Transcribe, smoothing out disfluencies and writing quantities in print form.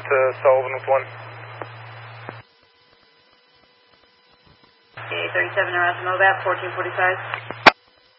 to Sullivan with 1. Okay, 37 around to Mobat, 1445.